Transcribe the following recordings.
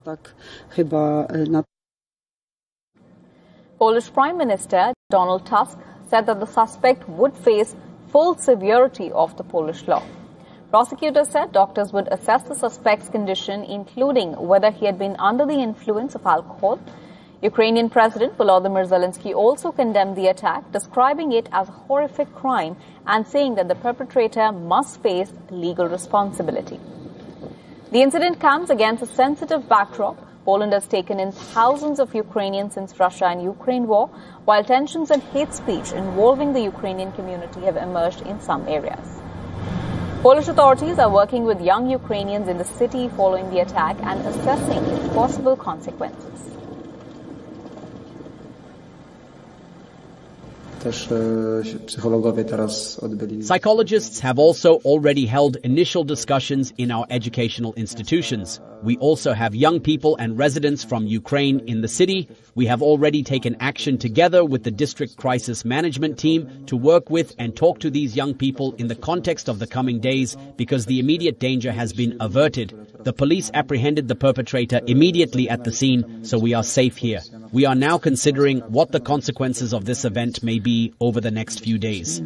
Polish Prime Minister Donald Tusk said that the suspect would face full severity of the Polish law. Prosecutors said doctors would assess the suspect's condition, including whether he had been under the influence of alcohol. Ukrainian President Volodymyr Zelensky also condemned the attack, describing it as a horrific crime and saying that the perpetrator must face legal responsibility. The incident comes against a sensitive backdrop. Poland has taken in thousands of Ukrainians since Russia and Ukraine war, while tensions and hate speech involving the Ukrainian community have emerged in some areas. Polish authorities are working with young Ukrainians in the city following the attack and assessing possible consequences. Psychologists have also already held initial discussions in our educational institutions. We also have young people and residents from Ukraine in the city. We have already taken action together with the district crisis management team to work with and talk to these young people in the context of the coming days because the immediate danger has been averted. The police apprehended the perpetrator immediately at the scene, so we are safe here. We are now considering what the consequences of this event may be over the next few days.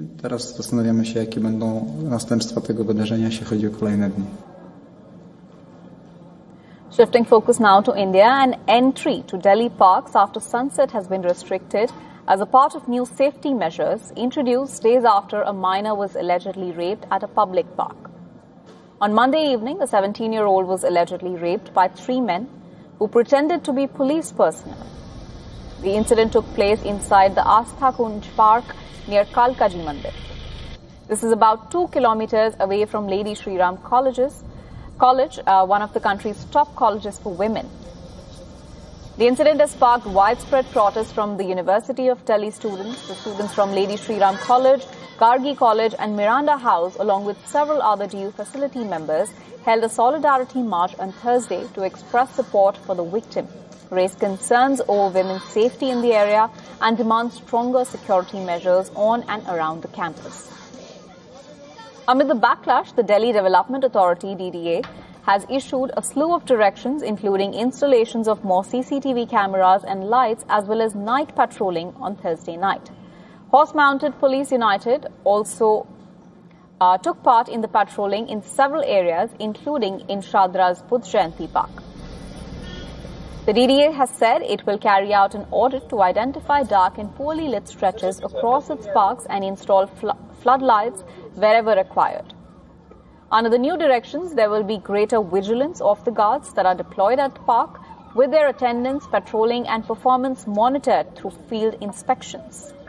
Shifting focus now to India, an entry to Delhi parks after sunset has been restricted as a part of new safety measures introduced days after a minor was allegedly raped at a public park. On Monday evening, a 17-year-old was allegedly raped by 3 men who pretended to be police personnel. The incident took place inside the Astha Kunj Park near Kalkaji Mandir. This is about 2 kilometers away from Lady Shri Ram College, one of the country's top colleges for women. The incident has sparked widespread protests from the University of Delhi students. The students from Lady Shri Ram College, Gargi College and Miranda House, along with several other DU facility members, held a solidarity march on Thursday to express support for the victim, raise concerns over women's safety in the area and demand stronger security measures on and around the campus. Amid the backlash, the Delhi Development Authority, DDA, has issued a slew of directions, including installations of more CCTV cameras and lights, as well as night patrolling on Thursday night. Horse-mounted Police United also took part in the patrolling in several areas, including in Shadra's Buddh Jayanti Park. The DDA has said it will carry out an audit to identify dark and poorly lit stretches across its parks and install floodlights wherever required. Under the new directions, there will be greater vigilance of the guards that are deployed at the park, with their attendance, patrolling and performance monitored through field inspections.